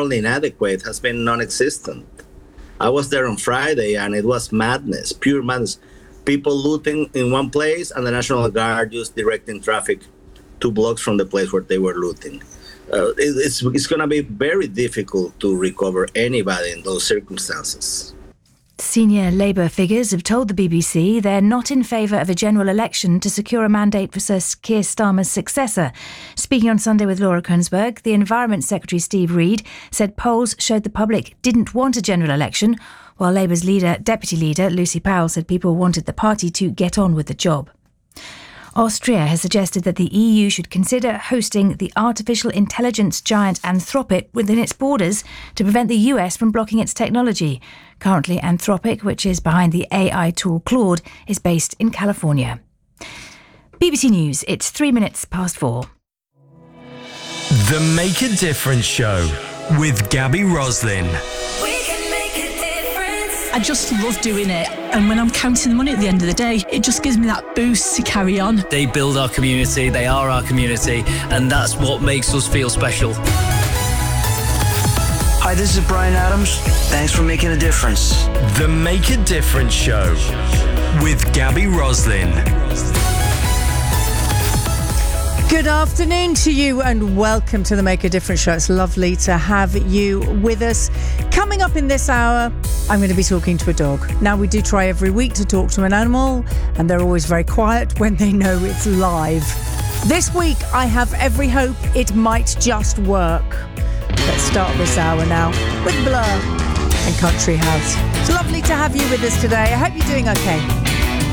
only inadequate, has been non-existent. I was there on Friday, and it was madness, pure madness. People looting in one place, and the National Guard just directing traffic 2 blocks from the place where they were looting. It's going to be very difficult to recover anybody in those circumstances. Senior Labour figures have told the BBC they're not in favour of a general election to secure a mandate for Sir Keir Starmer's successor. Speaking on Sunday with Laura Koensberg, the Environment Secretary Steve Reed said polls showed the public didn't want a general election, while Labour's Deputy Leader Lucy Powell said people wanted the party to get on with the job. Austria has suggested that the EU should consider hosting the artificial intelligence giant Anthropic within its borders to prevent the US from blocking its technology. Currently, Anthropic, which is behind the AI tool Claude, is based in California. BBC News, it's 4:03. The Make a Difference Show with Gabby Roslin. I just love doing it, and when I'm counting the money at the end of the day, it just gives me that boost to carry on. They build our community, they are our community, and that's what makes us feel special. Hi, this is Brian Adams. Thanks for making a difference. The Make a Difference Show with Gabby Roslin. Good afternoon to you and welcome to the Make a Difference Show. It's lovely to have you with us. Coming up in this hour, I'm going to be talking to a dog. Now, we do try every week to talk to an animal, and they're always very quiet when they know it's live. This week, I have every hope it might just work. Let's start this hour now with Blur and Country House. It's lovely to have you with us today. I hope you're doing okay.